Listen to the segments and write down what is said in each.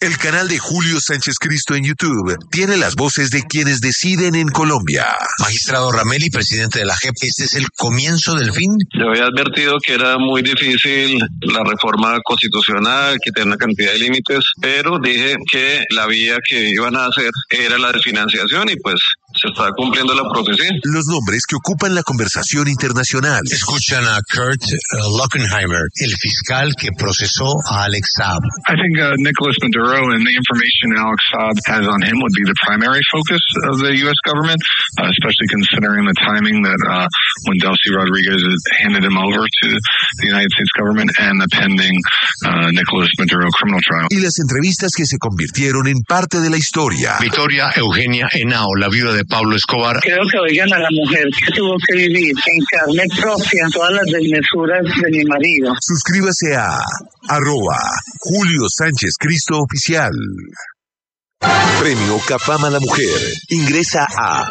El canal de Julio Sánchez Cristo en YouTube tiene las voces de quienes deciden en Colombia. Magistrado Rameli, presidente de la JEP, ¿este es el comienzo del fin? Le había advertido que era muy difícil la reforma constitucional, que tenía una cantidad de límites, pero dije que la vía que iban a hacer era la de financiación y pues se está cumpliendo la profecía. Los nombres que ocupan la conversación internacional. Escuchan a Kurt Lockenheimer, el fiscal que procesó a Alex Saab. I think Nicholas Maduro and the information Alex Saab has on him would be the primary focus of the U.S. government, especially considering the timing that when Delcy Rodriguez handed him over to the United States government and the pending Nicholas Maduro criminal trial. Y las entrevistas que se convirtieron en parte de la historia. Victoria Eugenia Henao, la viuda de Pablo Escobar. Creo que oigan a la mujer que tuvo que vivir en carne propia todas las desmesuras de mi marido. Suscríbase a @Julio Sánchez Cristo Oficial. Premio CAFAM a la Mujer. Ingresa a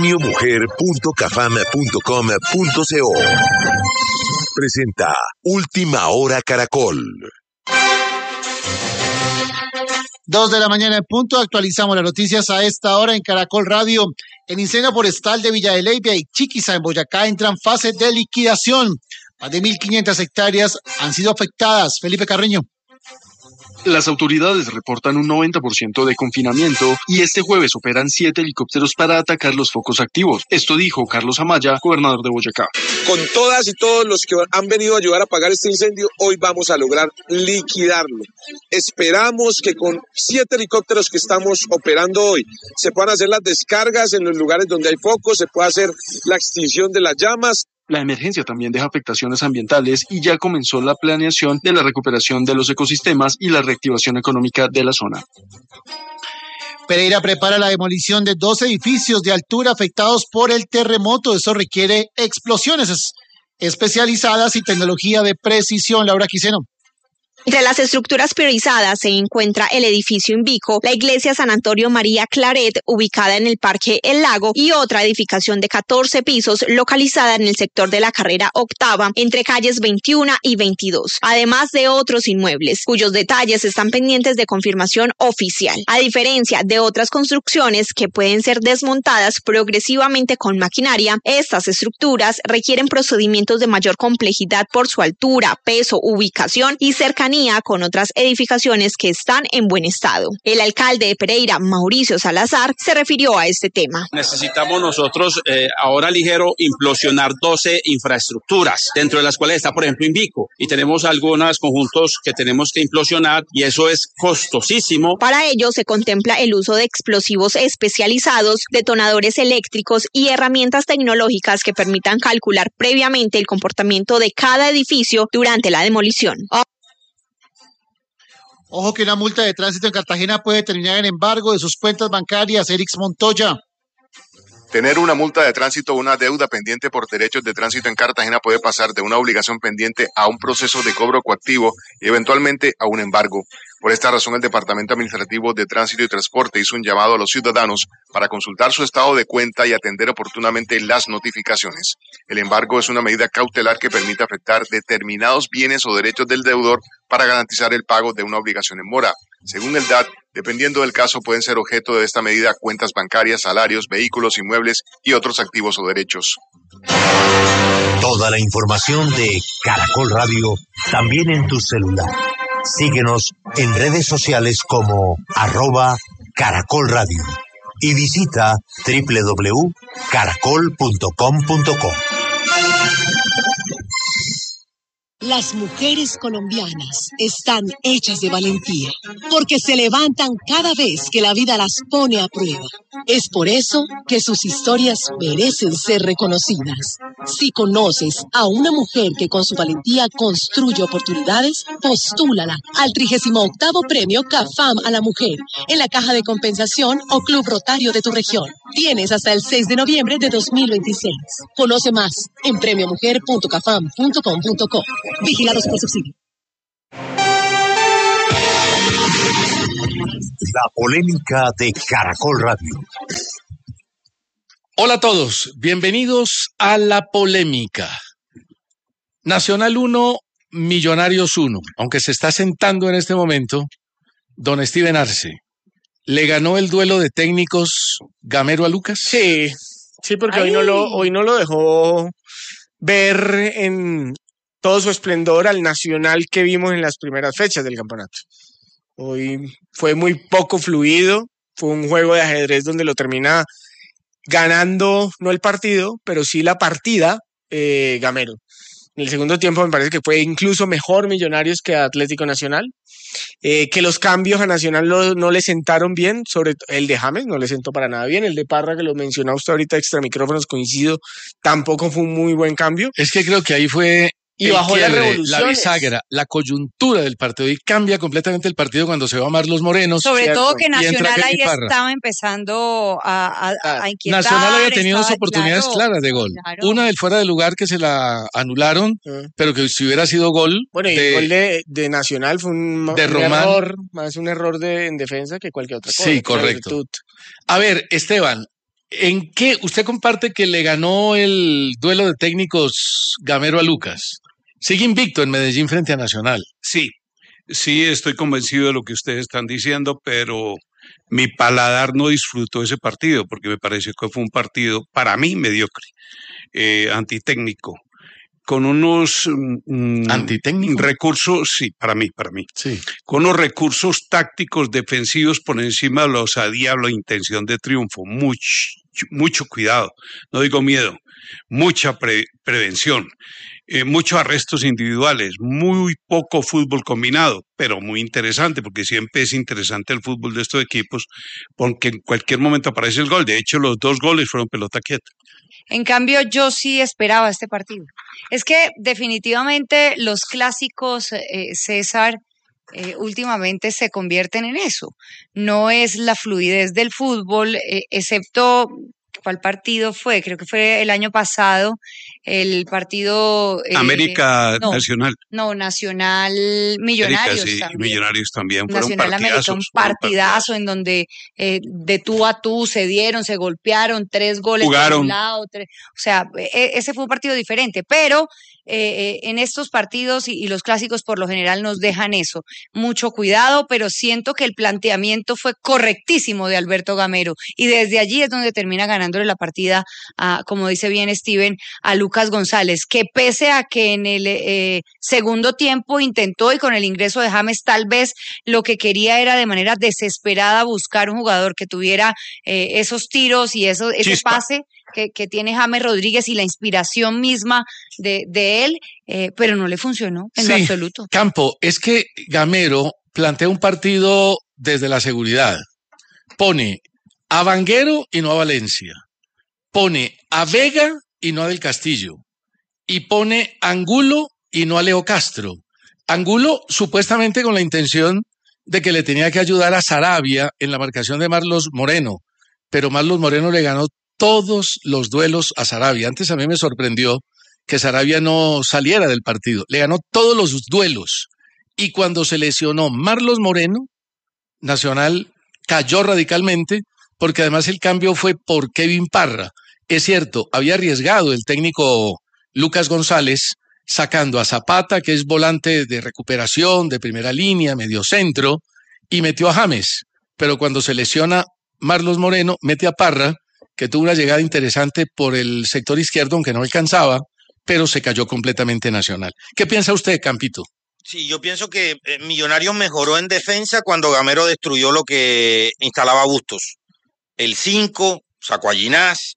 premiomujer.cafam.com.co. Presenta Última Hora Caracol. 2 de la mañana en punto, actualizamos las noticias a esta hora en Caracol Radio. El incendio forestal de Villa de Leyva y Chiquiza en Boyacá entra en fase de liquidación. Más de 1.500 hectáreas han sido afectadas. Felipe Carreño. Las autoridades reportan un 90% de confinamiento y este jueves operan 7 helicópteros para atacar los focos activos. Esto dijo Carlos Amaya, gobernador de Boyacá. Con todas y todos los que han venido a ayudar a apagar este incendio, hoy vamos a lograr liquidarlo. Esperamos que con 7 helicópteros que estamos operando hoy se puedan hacer las descargas en los lugares donde hay focos, se pueda hacer la extinción de las llamas. La emergencia también deja afectaciones ambientales y ya comenzó la planeación de la recuperación de los ecosistemas y la reactivación económica de la zona. Pereira prepara la demolición de 2 edificios de altura afectados por el terremoto. Eso requiere explosiones especializadas y tecnología de precisión. Laura Quiseno. Entre las estructuras priorizadas se encuentra el edificio Invico, la iglesia San Antonio María Claret, ubicada en el Parque El Lago, y otra edificación de 14 pisos localizada en el sector de la carrera octava, entre calles 21 y 22, además de otros inmuebles, cuyos detalles están pendientes de confirmación oficial. A diferencia de otras construcciones que pueden ser desmontadas progresivamente con maquinaria, estas estructuras requieren procedimientos de mayor complejidad por su altura, peso, ubicación y cercanía con otras edificaciones que están en buen estado. El alcalde de Pereira, Mauricio Salazar, se refirió a este tema. Necesitamos nosotros ahora ligero implosionar 12 infraestructuras, dentro de las cuales está, por ejemplo, Invico, y tenemos algunos conjuntos que tenemos que implosionar y eso es costosísimo. Para ello se contempla el uso de explosivos especializados, detonadores eléctricos y herramientas tecnológicas que permitan calcular previamente el comportamiento de cada edificio durante la demolición. Ojo que una multa de tránsito en Cartagena puede terminar en embargo de sus cuentas bancarias. Erix Montoya. Tener una multa de tránsito o una deuda pendiente por derechos de tránsito en Cartagena puede pasar de una obligación pendiente a un proceso de cobro coactivo y eventualmente a un embargo. Por esta razón, el Departamento Administrativo de Tránsito y Transporte hizo un llamado a los ciudadanos para consultar su estado de cuenta y atender oportunamente las notificaciones. El embargo es una medida cautelar que permite afectar determinados bienes o derechos del deudor para garantizar el pago de una obligación en mora. Según el DAT, dependiendo del caso, pueden ser objeto de esta medida cuentas bancarias, salarios, vehículos, inmuebles y otros activos o derechos. Toda la información de Caracol Radio también en tu celular. Síguenos en redes sociales como @Caracol Radio y visita www.caracol.com.co. Las mujeres colombianas están hechas de valentía, porque se levantan cada vez que la vida las pone a prueba. Es por eso que sus historias merecen ser reconocidas. Si conoces a una mujer que con su valentía construye oportunidades, postúlala al 38º Premio CAFAM a la Mujer en la Caja de Compensación o Club Rotario de tu región. Tienes hasta el 6 de noviembre de 2026. Conoce más en premiomujer.cafam.com.co. Vigilados por subsidio. La polémica de Caracol Radio. Hola a todos, bienvenidos a La Polémica. Nacional 1, Millonarios 1, aunque se está sentando en este momento Don Steven Arce, ¿le ganó el duelo de técnicos Gamero a Lucas? Sí, porque hoy no lo dejó ver en todo su esplendor al Nacional que vimos en las primeras fechas del campeonato. Hoy fue muy poco fluido, fue un juego de ajedrez donde lo termina ganando, no el partido, pero sí la partida, Gamero. En el segundo tiempo me parece que fue incluso mejor Millonarios que Atlético Nacional, que los cambios a Nacional no le sentaron bien, sobre el de James no le sentó para nada bien, el de Parra que lo mencionaba usted ahorita extra micrófonos, coincido, tampoco fue un muy buen cambio. Es que creo que ahí fue y bajó las revoluciones, la bisagra, la coyuntura del partido, y cambia completamente el partido cuando se va Marlos Moreno. Sobre cierto. todo que Nacional ahí estaba empezando a inquietar. Nacional había tenido dos oportunidades claras de gol. Claro. Una del fuera de lugar que se la anularon, pero que si hubiera sido gol. Bueno, y el gol de Nacional fue un error, más un error en defensa que cualquier otra cosa. Sí, correcto. A ver, Esteban, ¿en qué usted comparte que le ganó el duelo de técnicos Gamero a Lucas? Sigue invicto en Medellín frente a Nacional. Sí, estoy convencido de lo que ustedes están diciendo, pero mi paladar no disfrutó ese partido porque me pareció que fue un partido, para mí, mediocre, antitécnico, con unos recursos, sí, para mí, sí, con unos recursos tácticos defensivos por encima de la osadía o la intención de triunfo. Mucho cuidado, no digo miedo, mucha prevención. Muchos arrestos individuales, muy poco fútbol combinado, pero muy interesante, porque siempre es interesante el fútbol de estos equipos, porque en cualquier momento aparece el gol. De hecho, los 2 goles fueron pelota quieta. En cambio, yo sí esperaba este partido. Es que definitivamente los clásicos, César, últimamente se convierten en eso. No es la fluidez del fútbol, excepto... ¿Cuál partido fue? Creo que fue el año pasado, el partido... Nacional. No, Nacional Millonarios América, sí, también. Millonarios también. Fueron Nacional América, un partidazo en donde de tú a tú se dieron, se golpearon, 3 goles jugaron. De un lado, 3, o sea, ese fue un partido diferente, pero en estos partidos y los clásicos por lo general nos dejan eso, mucho cuidado, pero siento que el planteamiento fue correctísimo de Alberto Gamero y desde allí es donde termina ganándole la partida, como dice bien Steven, a Lucas González, que pese a que en el segundo tiempo intentó y con el ingreso de James tal vez lo que quería era de manera desesperada buscar un jugador que tuviera esos tiros y ese pase que tiene James Rodríguez y la inspiración misma de él, pero no le funcionó en lo absoluto. Campo, es que Gamero plantea un partido desde la seguridad. Pone a Vanguero y no a Valencia. Pone a Vega y no a Del Castillo. Y pone a Angulo y no a Leo Castro. Angulo supuestamente con la intención de que le tenía que ayudar a Sarabia en la marcación de Marlos Moreno, pero Marlos Moreno le ganó todos los duelos a Sarabia. Antes a mí me sorprendió que Sarabia no saliera del partido. Le ganó todos los duelos. Y cuando se lesionó Marlos Moreno, Nacional cayó radicalmente, porque además el cambio fue por Kevin Parra. Es cierto, había arriesgado el técnico Lucas González sacando a Zapata, que es volante de recuperación, de primera línea, mediocentro, y metió a James. Pero cuando se lesiona Marlos Moreno, mete a Parra, que tuvo una llegada interesante por el sector izquierdo, aunque no alcanzaba, pero se cayó completamente Nacional. ¿Qué piensa usted, Campito? Sí, yo pienso que Millonarios mejoró en defensa cuando Gamero destruyó lo que instalaba Bustos. El 5, sacó a Ginás,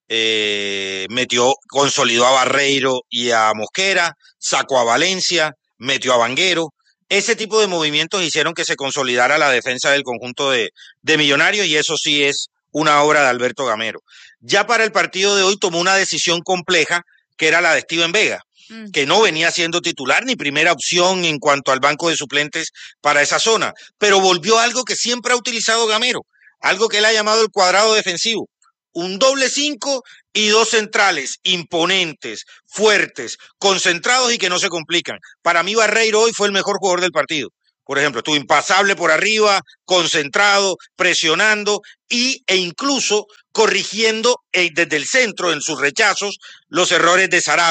consolidó a Barreiro y a Mosquera, sacó a Valencia, metió a Vanguero. Ese tipo de movimientos hicieron que se consolidara la defensa del conjunto de Millonarios y eso sí es una obra de Alberto Gamero. Ya para el partido de hoy tomó una decisión compleja que era la de Steven Vega, que no venía siendo titular ni primera opción en cuanto al banco de suplentes para esa zona, pero volvió a algo que siempre ha utilizado Gamero, algo que él ha llamado el cuadrado defensivo. Un doble 5 y 2 centrales imponentes, fuertes, concentrados y que no se complican. Para mí Barreiro hoy fue el mejor jugador del partido. Por ejemplo, estuvo impasable por arriba, concentrado, presionando e incluso corrigiendo desde el centro en sus rechazos los errores de Sarabia.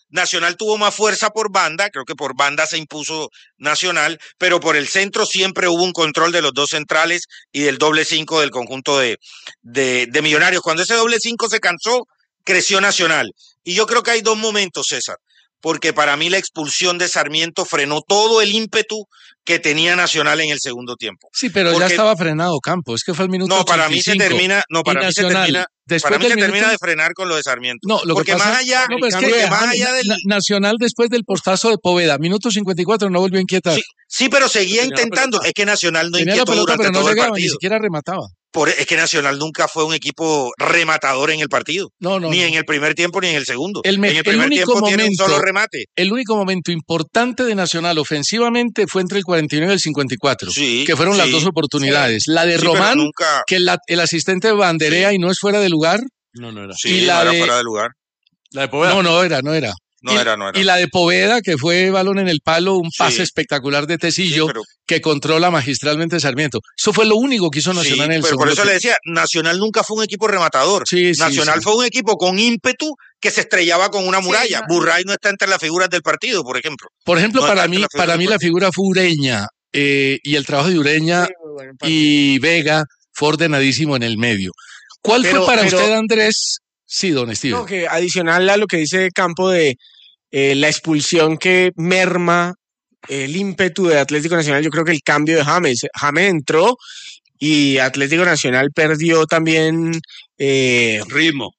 Nacional tuvo más fuerza por banda, creo que por banda se impuso Nacional, pero por el centro siempre hubo un control de los dos centrales y del doble 5 del conjunto de Millonarios. Cuando ese doble 5 se cansó, creció Nacional. Y yo creo que hay dos momentos, César, porque para mí la expulsión de Sarmiento frenó todo el ímpetu que tenía Nacional en el segundo tiempo. Sí, pero ya estaba frenado Campo, es que fue el minuto 85. Para mí se termina, para mí se termina de frenar con lo de Sarmiento. No, porque más allá, del Nacional después del postazo de Poveda, minuto 54 no volvió a inquietar. Sí, pero seguía intentando, es que Nacional no inquietó durante pero no todo llegaba, el partido. Ni siquiera remataba. Es que Nacional nunca fue un equipo rematador en el partido. Ni en el primer tiempo ni en el segundo. En el primer tiempo tiene un solo remate. El único momento importante de Nacional ofensivamente fue entre el 49 y el 54, que fueron las dos oportunidades. La de Román, que el asistente banderea y no es fuera de lugar. No era. Sí, no era fuera de lugar. La de Poveda. No era. No era. Y la de Poveda, que fue balón en el palo, un pase espectacular de Tecillo, que controla magistralmente Sarmiento. Eso fue lo único que hizo Nacional en el segundo. Por eso le decía, Nacional nunca fue un equipo rematador. Nacional fue un equipo con ímpetu que se estrellaba con una muralla. Burray no está entre las figuras del partido, por ejemplo. Por ejemplo, para mí la figura fue Ureña, y el trabajo de Ureña y Vega fue ordenadísimo en el medio. ¿Cuál fue para usted, Andrés? Sí, don Steven. No, que adicional a lo que dice Campo de la expulsión que merma el ímpetu de Atlético Nacional, yo creo que el cambio de James entró y Atlético Nacional perdió también ritmo.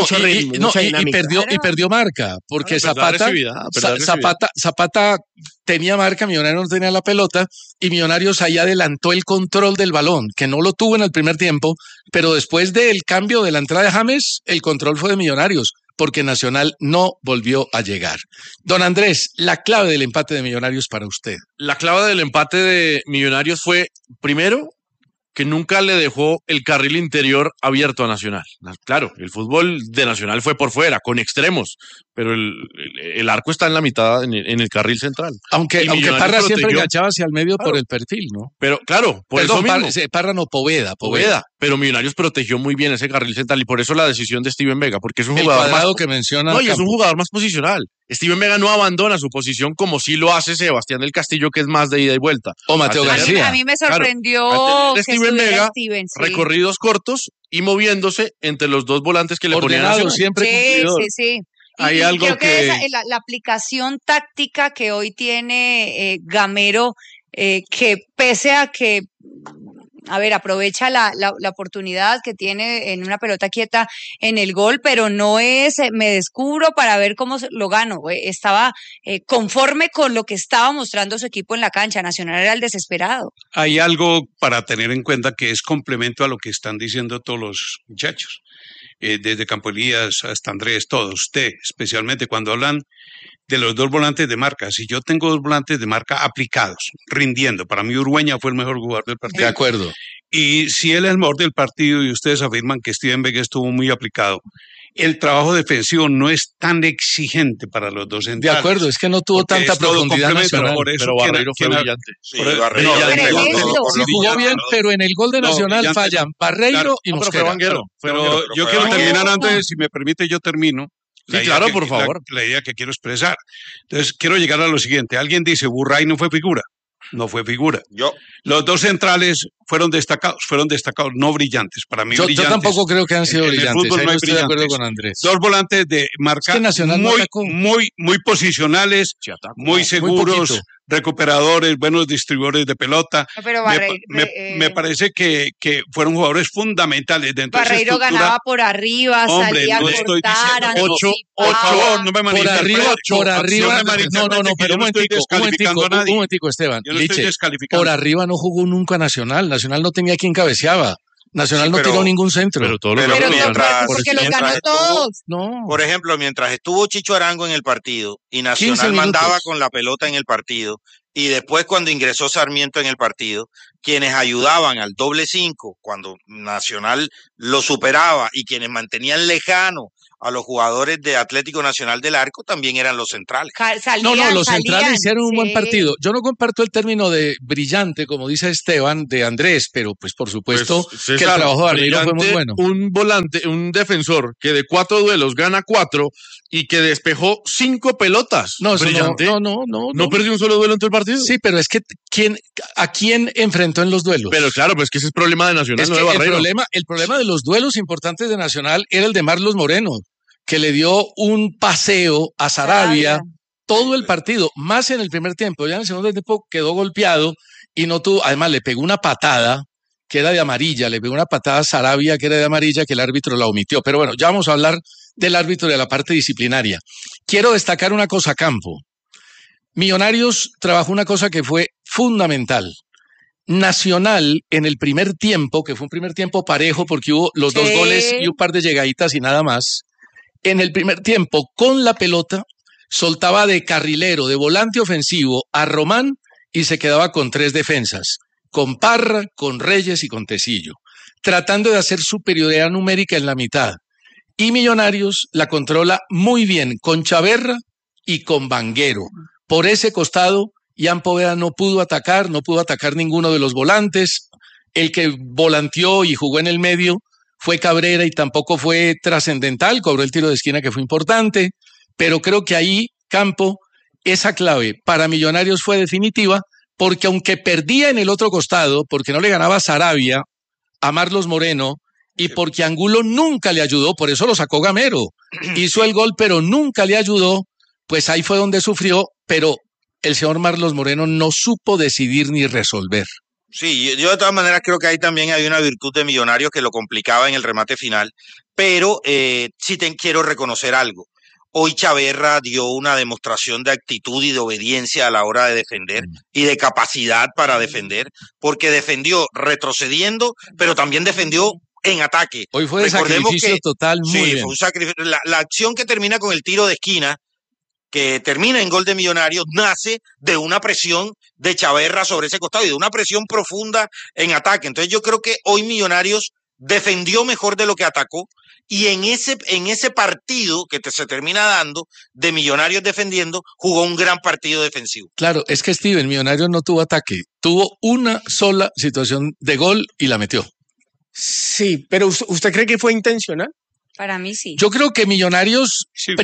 Y perdió marca, porque Zapata tenía marca, Millonarios no tenía la pelota, y Millonarios ahí adelantó el control del balón, que no lo tuvo en el primer tiempo, pero después del cambio de la entrada de James, el control fue de Millonarios, porque Nacional no volvió a llegar. Don Andrés, la clave del empate de Millonarios para usted. La clave del empate de Millonarios fue, primero, que nunca le dejó el carril interior abierto a Nacional. Claro, el fútbol de Nacional fue por fuera, con extremos, pero el arco está en la mitad, en el carril central. Aunque Parra siempre enganchaba hacia el medio por el perfil, ¿no? Pero claro, Parra no, Poveda. Pero Millonarios protegió muy bien ese carril central y por eso la decisión de Steven Vega, porque es un el jugador más que menciona. No, y es un jugador más posicional. Steven Vega no abandona su posición como sí lo hace Sebastián del Castillo, que es más de ida y vuelta. O Mateo García. A mí me sorprendió que Steven Vega, Steven, recorridos cortos y moviéndose entre los dos volantes que le ponían a siempre cumplidor. Sí. Hay algo creo que la aplicación táctica que hoy tiene Gamero, que pese a que aprovecha la oportunidad que tiene en una pelota quieta en el gol, pero no es me descubro para ver cómo lo gano. Estaba conforme con lo que estaba mostrando su equipo en la cancha. Nacional era el desesperado. Hay algo para tener en cuenta que es complemento a lo que están diciendo todos los muchachos. Desde Campo Elías hasta Andrés, todos, usted, especialmente cuando hablan de los dos volantes de marca. Si yo tengo dos volantes de marca aplicados, rindiendo, para mí Urueña fue el mejor jugador del partido. De acuerdo. Y si él es el mejor del partido y ustedes afirman que Steven Vega estuvo muy aplicado, el trabajo defensivo no es tan exigente para los dos centrales. De acuerdo, es que no tuvo tanta profundidad Nacional. Pero Barreiro fue brillante. Sí, jugó bien, pero en el gol de Nacional fallan Barreiro y Mosquera. Pero yo quiero terminar antes, si me permite, yo termino. Sí, claro, por favor. La idea que quiero expresar. Entonces, quiero llegar a lo siguiente. Alguien dice, Burray no fue figura. No fue figura. Los dos centrales fueron destacados, no brillantes. Para mí, yo tampoco creo que han sido brillantes. Ahí no estoy de acuerdo con Andrés. Dos volantes de marca muy posicionales, muy seguros, recuperadores, buenos distribuidores de pelota. Pero me parece que fueron jugadores fundamentales dentro de esa estructura. Barreiro ganaba por arriba, salía a cortar, por favor, no me malinterprete. Por arriba, no, pero un momentico, Esteban. Yo no estoy descalificando. Por arriba no jugó nunca Nacional. Nacional no tenía quien cabeceaba. Nacional no tiró ningún centro. Pero porque los ganó todos. No. Por ejemplo, mientras estuvo Chicho Arango en el partido y Nacional mandaba con la pelota en el partido, y después cuando ingresó Sarmiento en el partido, quienes ayudaban al doble 5 cuando Nacional lo superaba y quienes mantenían lejano a los jugadores de Atlético Nacional del Arco, también eran los centrales. Los centrales hicieron un buen partido. Yo no comparto el término de brillante, como dice Esteban, de Andrés, pero pues por supuesto que el trabajo de Arreiro fue muy bueno. Un volante, un defensor que de 4 duelos gana 4 y que despejó 5 pelotas. No, brillante. No perdió un solo duelo en todo el partido. Sí, pero es que ¿a quién enfrentó en los duelos? Pero claro, pues que ese es el problema de Nacional, es que el problema de los duelos importantes de Nacional era el de Marlos Moreno, que le dio un paseo a Saravia todo el partido, más en el primer tiempo. Ya en el segundo tiempo quedó golpeado y no tuvo, además le pegó una patada que era de amarilla, le pegó una patada a Saravia que era de amarilla, que el árbitro la omitió. Pero bueno, ya vamos a hablar del árbitro de la parte disciplinaria. Quiero destacar una cosa, Campo. Millonarios trabajó una cosa que fue fundamental. Nacional en el primer tiempo, que fue un primer tiempo parejo porque hubo los 2 goles y un par de llegaditas y nada más. En el primer tiempo, con la pelota, soltaba de carrilero, de volante ofensivo a Román y se quedaba con 3 defensas, con Parra, con Reyes y con Tecillo, tratando de hacer superioridad numérica en la mitad. Y Millonarios la controla muy bien con Chaverra y con Vanguero. Por ese costado, Ian Poveda no pudo atacar ninguno de los volantes. El que volanteó y jugó en el medio fue Cabrera y tampoco fue trascendental, cobró el tiro de esquina que fue importante, pero creo que ahí, Campo, esa clave para Millonarios fue definitiva, porque aunque perdía en el otro costado, porque no le ganaba a Saravia, a Marlos Moreno, y porque Angulo nunca le ayudó, por eso lo sacó Gamero, hizo el gol, pero nunca le ayudó, pues ahí fue donde sufrió, pero el señor Marlos Moreno no supo decidir ni resolver. Sí, yo de todas maneras creo que ahí también hay una virtud de Millonarios que lo complicaba en el remate final, pero sí quiero reconocer algo. Hoy Chaverra dio una demostración de actitud y de obediencia a la hora de defender y de capacidad para defender, porque defendió retrocediendo, pero también defendió en ataque. Hoy fue de sacrificio total, muy bien. Fue un sacrificio. La acción que termina con el tiro de esquina, que termina en gol de Millonarios, nace de una presión de Chaverra sobre ese costado y de una presión profunda en ataque. Entonces yo creo que hoy Millonarios defendió mejor de lo que atacó, y en ese partido que se termina dando de Millonarios defendiendo, jugó un gran partido defensivo. Claro, es que Steven, Millonarios no tuvo ataque, tuvo una sola situación de gol y la metió. Sí, pero ¿usted cree que fue intencional? Para mí sí. Yo creo que Millonarios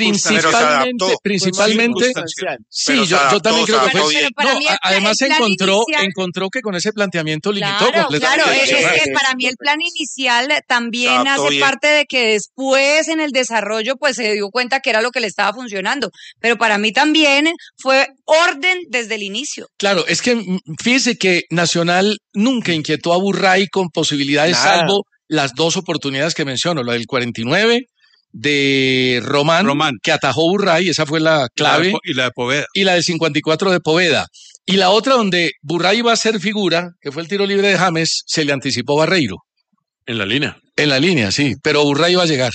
principalmente sí, yo también creo que fue. Además encontró que con ese planteamiento limitó completamente. Claro, es que para mí el plan inicial también hace parte de que después en el desarrollo pues se dio cuenta que era lo que le estaba funcionando, pero para mí también fue orden desde el inicio. Claro, es que fíjese que Nacional nunca inquietó a Burray con posibilidades, salvo las 2 oportunidades que menciono, la del 49 de Román, que atajó Burray, esa fue la clave, y la de Poveda. Y la del 54 de Poveda. Y la otra donde Burray iba a ser figura, que fue el tiro libre de James, se le anticipó Barreiro. En la línea. En la línea, sí, pero Burray iba a llegar.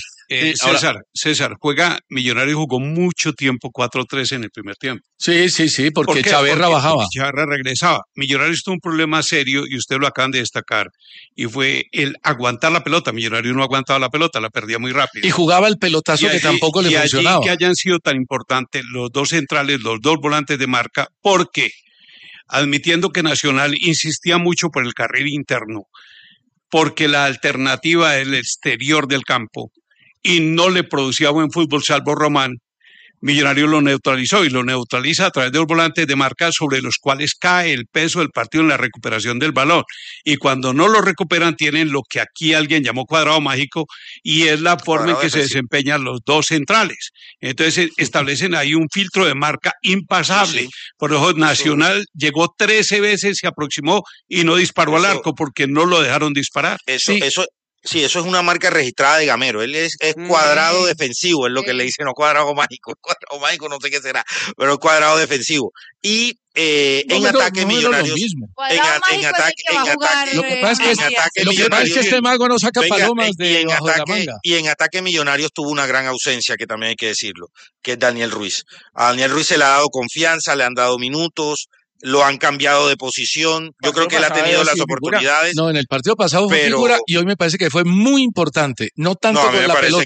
César, Millonarios jugó mucho tiempo 4-3 en el primer tiempo. Sí, porque Chaverra bajaba. Chaverra regresaba. Millonarios tuvo un problema serio, y usted lo acaban de destacar, y fue el aguantar la pelota. Millonarios no aguantaba la pelota, la perdía muy rápido. Y jugaba el pelotazo que tampoco le funcionaba. Y que hayan sido tan importantes los 2 centrales, los 2 volantes de marca, porque admitiendo que Nacional insistía mucho por el carril interno, porque la alternativa es el exterior del campo, y no le producía buen fútbol salvo Román, Millonarios lo neutralizó, y lo neutraliza a través de los volantes de marca sobre los cuales cae el peso del partido en la recuperación del balón. Y cuando no lo recuperan, tienen lo que aquí alguien llamó cuadrado mágico, y es la forma en que se desempeñan los 2 centrales. Entonces establecen ahí un filtro de marca impasable. Por eso Nacional llegó 13 veces, se aproximó y no disparó al arco porque no lo dejaron disparar. Sí, eso es una marca registrada de Gamero. Él es cuadrado defensivo, es lo que le dicen, no cuadrado mágico. Cuadrado mágico no sé qué será, pero es cuadrado defensivo. Y en ataque Millonarios. En ataque. Lo que pasa es que este mago no saca palomas de bajo la manga. Y en ataque Millonarios tuvo una gran ausencia, que también hay que decirlo, que es Daniel Ruiz. A Daniel Ruiz se le ha dado confianza, le han dado minutos, lo han cambiado de posición. Yo creo que él ha tenido las oportunidades. No, en el partido pasado fue figura, y hoy me parece que fue muy importante. No tanto con la pelota,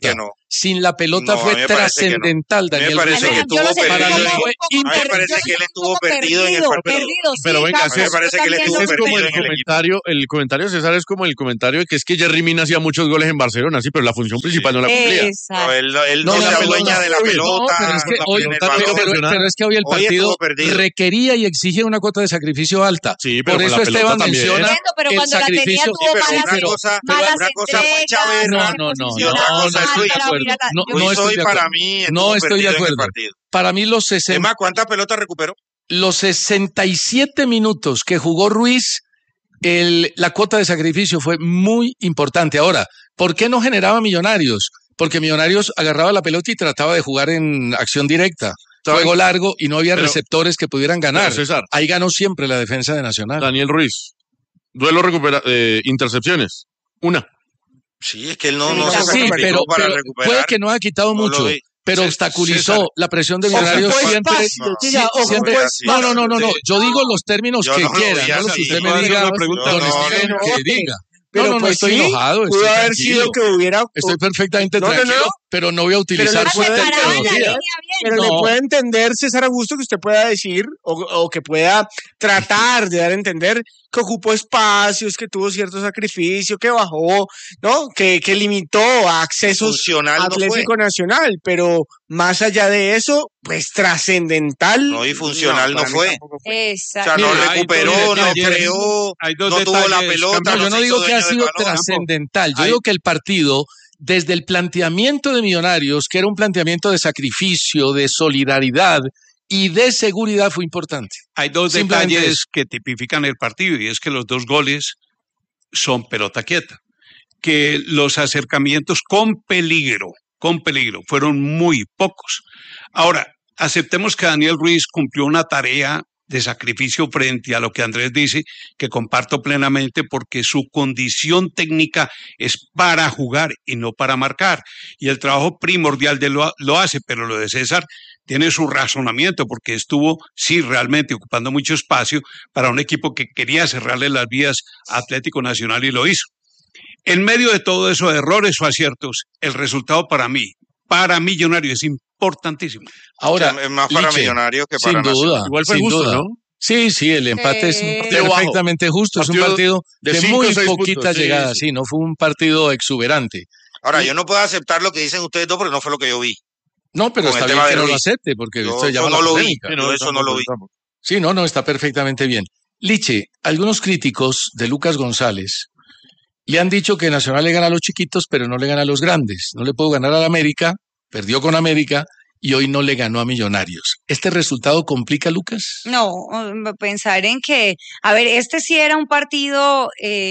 sin la pelota No, a fue mí me parece que no. trascendental, A mí me Daniel parece Ruiz. que estuvo Para mí perdido. fue A mí me parece que él estuvo perdido en el partido. Pero venga, a mí me parece que él estuvo ese es como perdido el en el equipo. comentario, el comentario de César es como el comentario de que es que Jerry Mina hacía muchos goles en Barcelona, sí, pero la función principal no la cumplía. No, él no se adueña de la pelota. pero es que hoy, en el balón. pero es que hoy el Hoy partido estuvo perdido. requería y exigía una cuota de sacrificio alta. Sí, pero por con eso la pelota Esteban también. menciona Entiendo, pero el cuando la tenía sacrificio. tuvo malas una cosa fue Chaverra No, y otra cosa es Ruiz. No estoy Ruiz de para acuerdo. mí No estuvo estoy de perdido en el acuerdo. partido. Para mí los Es 60, más, ¿cuántas pelotas recuperó? los 67 minutos que jugó Ruiz, la cuota de sacrificio fue muy importante. Ahora, ¿por qué no generaba Millonarios? Porque Millonarios agarraba la pelota y trataba de jugar en acción directa. Juego largo y no había receptores que pudieran ganar. Pero, César, ahí ganó siempre la defensa de Nacional. Daniel Ruiz, duelo intercepciones, una. Sí, es que él no se Sí, sacrificó pero para recuperar. puede que no haya quitado No lo mucho, vi. pero obstaculizó la presión de Millonarios siempre. Siempre. No. Yo digo los términos Yo que no lo quieran, vi no los así. que usted No, me diga, no, pregunta, don no, Esteban, no, que diga. Pero No, pues estoy sí, enojado. pudo Estoy haber tranquilo. sido que hubiera... Estoy perfectamente No, no, no. tranquilo, pero no voy a utilizar su terminología. Pero le puede entender, César Augusto, que usted pueda decir o que pueda tratar de dar a entender que ocupó espacios, que tuvo cierto sacrificio, que bajó, ¿no? Que limitó a accesos Funcional no Atlético fue. Nacional, pero más allá de eso, pues trascendental. No, y funcional no para mí fue. tampoco fue. Exacto. O sea, no Mire, recuperó, hay dos no detalles, creó, hay dos no tuvo la detalles, pelota. campeón, Yo no se digo hizo que ha dueño del sido balón. trascendental. Yo digo que el partido, desde el planteamiento de Millonarios, que era un planteamiento de sacrificio, de solidaridad y de seguridad, fue importante. Hay dos Simplemente detalles eso. que tipifican el partido y es que los dos goles son pelota quieta, que los acercamientos con peligro, fueron muy pocos. Ahora, aceptemos que Daniel Ruiz cumplió una tarea de sacrificio frente a lo que Andrés dice, que comparto plenamente porque su condición técnica es para jugar y no para marcar. Y el trabajo primordial de lo hace, pero lo de César tiene su razonamiento porque estuvo, sí, realmente ocupando mucho espacio para un equipo que quería cerrarle las vías a Atlético Nacional y lo hizo. En medio de todo eso, de errores o aciertos, el resultado para Millonario es importantísimo. Ahora, Es más para Liche, Millonarios que para sin duda, Nacional. Igual fue sin justo, duda. ¿no? Sí, el empate es Pero perfectamente justo. Es un partido de de 5 o muy 6 poquitas puntos, sí, llegadas. sí. Sí, no fue un partido exuberante. Ahora, yo no puedo aceptar lo que dicen ustedes dos porque no fue lo que yo vi. No, pero Con el está tema bien de que no lo Ruiz. acepte, porque Yo esto llama no la lo vi. polémica. Yo eso no lo vi. Sí, no, está perfectamente bien. Liche, algunos críticos de Lucas González le han dicho que Nacional le gana a los chiquitos, pero no le gana a los grandes. No le pudo ganar a la América, perdió con América y hoy no le ganó a Millonarios. ¿Este resultado complica a Lucas? No, pensar en que, a ver, este sí era un partido,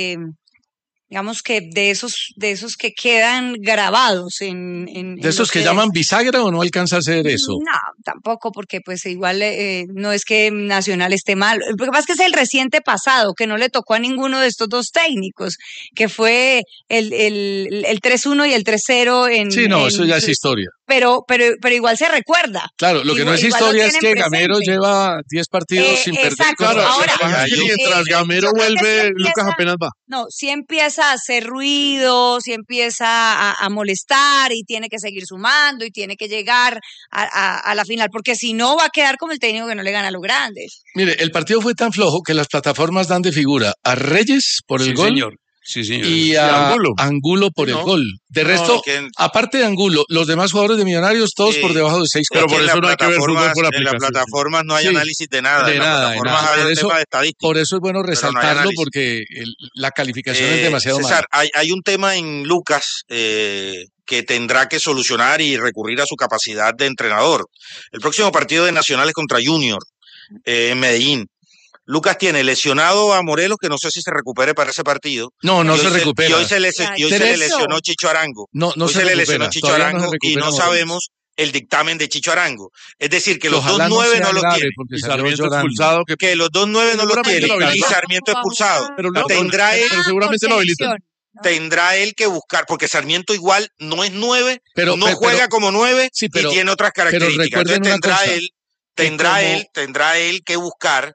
digamos que de esos que quedan grabados en ¿De esos que llaman bisagra o no alcanza a ser eso? No, tampoco, porque pues igual no es que Nacional esté mal. Lo que pasa es que es el reciente pasado, que no le tocó a ninguno de estos dos técnicos, que fue el 3-1 y el 3-0 en... Sí, no, eso ya es historia. Pero igual se recuerda. Claro, lo que no es historia es que Gamero lleva 10 partidos sin perder. Exacto. Claro, Ahora, mientras Gamero yo creo que vuelve, sí empieza- Lucas apenas va. No, si empieza a hacer ruido, si empieza a molestar y tiene que seguir sumando y tiene que llegar a la final, porque si no va a quedar como el técnico que no le gana a los grandes. Mire, el partido fue tan flojo que las plataformas dan de figura a Reyes por el gol. Señor. Sí, señor. Y a Angulo. Angulo por el gol. De resto, aparte de Angulo, los demás jugadores de Millonarios, todos por debajo de 6. Pero por eso no hay que ver fútbol por En las aplicación. plataformas no hay Sí. análisis de nada. De en nada, las de plataformas nada. hay Por un eso- tema de estadística. Por eso es bueno no hay resaltarlo análisis. porque la calificación es demasiado César, mala. hay un tema en Lucas que tendrá que solucionar y recurrir a su capacidad de entrenador. El próximo partido de Nacional es contra Junior en Medellín. Lucas tiene lesionado a Morelos, que no sé si se recupere para ese partido. No Y hoy se recupera. Y hoy se le lesionó Chicho Arango. No Hoy se le recupera. lesionó Chicho Todavía no se Arango y recupera no Morelos. sabemos el dictamen de Chicho Arango. Es decir, que los Ojalá 2-9 sea no los grave, tiene. porque Y salió Sarmiento llorando. expulsado. Que los 2-9 no los Seguramente tiene. lo Y habilita. Sarmiento expulsado. Pero Tendrá seguramente lo habilitan. Tendrá él que buscar, porque Sarmiento igual no es 9, Pero- no pero- juega como 9 Sí, pero- y tiene otras características. recuerden Entonces una cosa, tendrá que él que buscar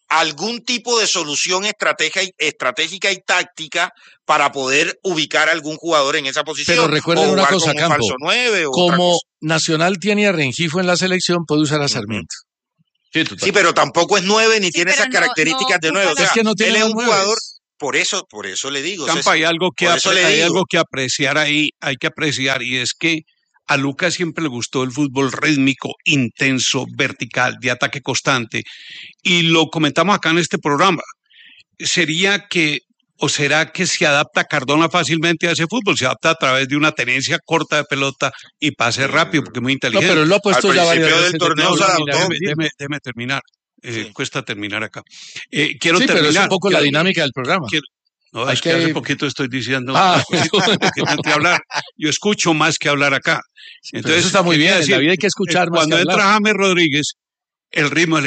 algún tipo de solución estratégica y táctica para poder ubicar a algún jugador en esa posición. Pero recuerden una cosa, con un Campo, falso 9 o como Nacional tiene a Rengifo en la selección, puede usar a Sarmiento. Sí, pero tampoco es 9 ni tiene esas características de 9. O sea, es que no tiene él es un 9. jugador, por eso le digo. Campa, hay algo que apreciar ahí, hay que apreciar, y es que a Lucas siempre le gustó el fútbol rítmico, intenso, vertical, de ataque constante, y lo comentamos acá en este programa. ¿Será que se adapta Cardona fácilmente a ese fútbol? Se adapta a través de una tenencia corta de pelota y pase rápido, porque es muy inteligente. No, pero lo ha puesto ya varias veces. Al principio del torneo se adaptó. Déjeme terminar. Cuesta terminar acá. Quiero terminar. Pero es un poco la dinámica del programa. Es que hace poquito estoy diciendo que no te hablar. Yo escucho más que hablar acá. Entonces, eso está muy bien. En la vida hay que escuchar más que hablar. Cuando entra James Rodríguez, el ritmo del